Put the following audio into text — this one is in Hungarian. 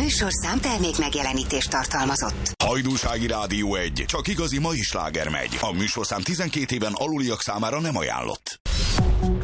műsorszám termék megjelenítést tartalmazott. Hajdúsági Rádió 1. Csak igazi mai sláger megy. A műsorszám 12 éven aluliak számára nem ajánlott.